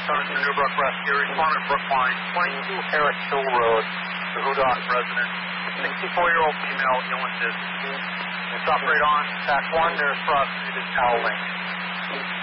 Sergeant Newbrook Rescue, responding Brookline, 22 Harris Hill Road, the Hudon resident. 64-year-old female, ill and dizzy. It's operate on, tack 1, nearest prostitute is Howling.